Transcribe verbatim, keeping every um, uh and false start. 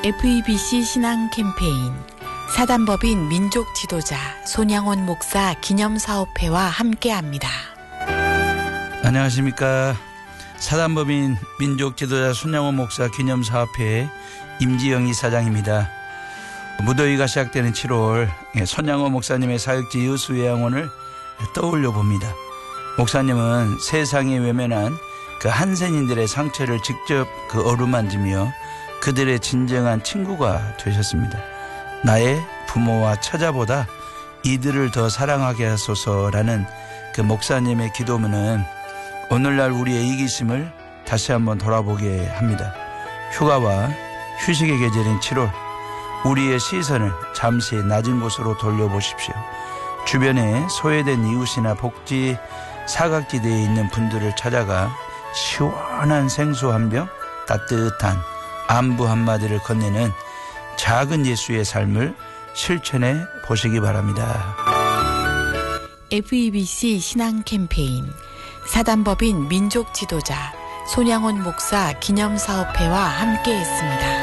에프이비씨 신앙 캠페인 사단법인 민족 지도자 손양원 목사 기념사업회와 함께합니다. 안녕하십니까. 사단법인 민족 지도자 손양원 목사 기념사업회 임지영 이사장입니다. 무더위가 시작되는 칠월 손양원 목사님의 사역지 여수요양원을 떠올려 봅니다. 목사님은 세상에 외면한 그 한센인들의 상처를 직접 그 어루만지며 그들의 진정한 친구가 되셨습니다. 나의 부모와 처자보다 이들을 더 사랑하게 하소서라는 그 목사님의 기도문은 오늘날 우리의 이기심을 다시 한번 돌아보게 합니다. 휴가와 휴식의 계절인 칠월, 우리의 시선을 잠시 낮은 곳으로 돌려보십시오. 주변에 소외된 이웃이나 복지 사각지대에 있는 분들을 찾아가 시원한 생수 한 병, 따뜻한 안부 한마디를 건네는 작은 예수의 삶을 실천해 보시기 바랍니다. 에프이비씨 신앙 캠페인 사단법인 민족 지도자 손양원 목사 기념사업회와 함께했습니다.